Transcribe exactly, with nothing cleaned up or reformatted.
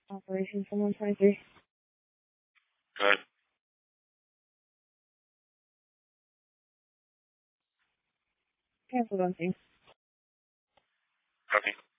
Operation someone twenty-three. Go ahead. Cancel on scene. Copy.